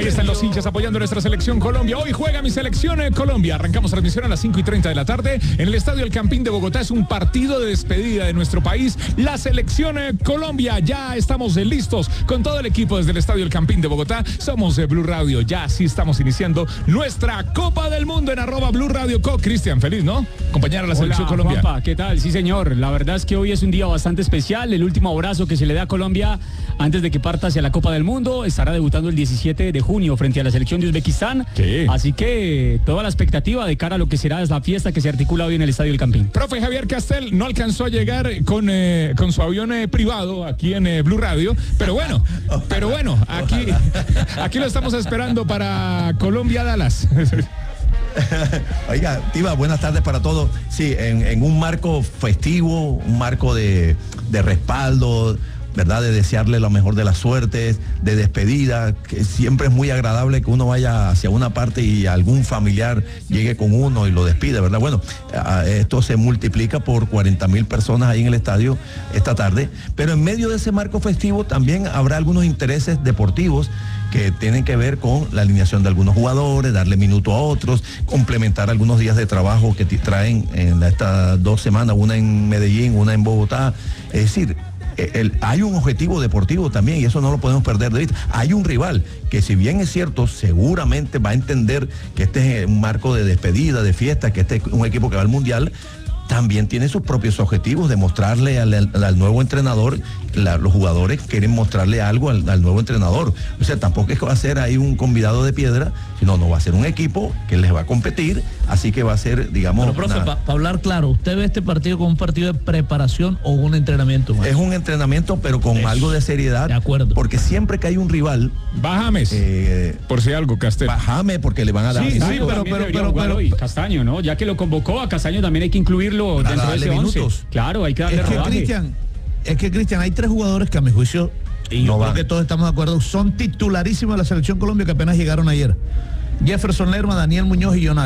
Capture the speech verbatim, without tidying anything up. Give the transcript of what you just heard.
Ahí están los hinchas apoyando a nuestra selección Colombia. Hoy juega mi selección eh, Colombia. Arrancamos transmisión a las cinco y treinta de la tarde en el Estadio El Campín de Bogotá. Es un partido de despedida de nuestro país. La selección eh, Colombia. Ya estamos eh, listos con todo el equipo desde el Estadio El Campín de Bogotá. Somos de Blue Radio. Ya sí estamos iniciando nuestra Copa del Mundo en arroba Blue Radio Co. Cristian, feliz, ¿no? Acompañar a la selección Hola, Colombia. Juanpa, ¿qué tal? Sí, señor. La verdad es que hoy es un día bastante especial. El último abrazo que se le da a Colombia antes de que parta hacia la Copa del Mundo. Estará debutando el diecisiete de junio frente a la selección de Uzbekistán. Sí. Así que toda la expectativa de cara a lo que será la fiesta que se articula hoy en el Estadio El Campín. Profe Javier Castel no alcanzó a llegar con, eh, con su avión eh, privado aquí en eh, Blue Radio, pero bueno, pero bueno, aquí, aquí lo estamos esperando para Colombia-Dallas. Oiga, Tiva, buenas tardes para todos. Sí, en, en un marco festivo, un marco de, de respaldo, ¿verdad? De desearle lo mejor de las suertes, de despedida, que siempre es muy agradable que uno vaya hacia una parte y algún familiar llegue con uno y lo despide, ¿verdad? Bueno, esto se multiplica por cuarenta mil personas ahí en el estadio esta tarde, pero en medio de ese marco festivo también habrá algunos intereses deportivos que tienen que ver con la alineación de algunos jugadores, darle minuto a otros, complementar algunos días de trabajo que traen en estas dos semanas, una en Medellín, una en Bogotá. Es decir, El, hay un objetivo deportivo también y eso no lo podemos perder de vista. Hay un rival que, si bien es cierto, seguramente va a entender que este es un marco de despedida, de fiesta, que este es un equipo que va al Mundial, también tiene sus propios objetivos de mostrarle al, al, al nuevo entrenador. La, los jugadores quieren mostrarle algo al, al nuevo entrenador. O sea, tampoco es que va a ser ahí un convidado de piedra, sino no va a ser un equipo que les va a competir, así que va a ser, digamos... Pero, profe, para pa hablar claro, ¿usted ve este partido como un partido de preparación o un entrenamiento más? Es un entrenamiento, pero con es, algo de seriedad. De acuerdo. Porque siempre que hay un rival... Va James, eh, por si algo, Castel. Va James, porque le van a dar... Sí, sí, pero, pero, pero, pero hoy, Castaño, ¿no? Ya que lo convocó, a Castaño también hay que incluirlo dentro de ese once. Claro, hay que darle es que, rodaje. Cristian, es que, Cristian, hay tres jugadores que a mi juicio, y no yo van. creo que todos estamos de acuerdo, son titularísimos de la selección Colombia, que apenas llegaron ayer. Jefferson Lerma, Daniel Muñoz y Jonathan.